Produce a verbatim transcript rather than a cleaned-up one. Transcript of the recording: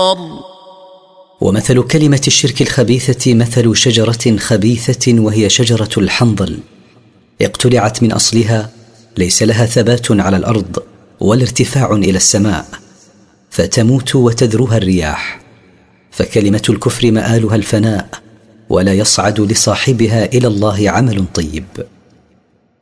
النار. ومثل كلمة الشرك الخبيثة مثل شجرة خبيثة وهي شجرة الحنظل، اقتلعت من أصلها، ليس لها ثبات على الأرض ولا ارتفاع إلى السماء، فتموت وتذرها الرياح. فكلمة الكفر مآلها الفناء، ولا يصعد لصاحبها إلى الله عمل طيب.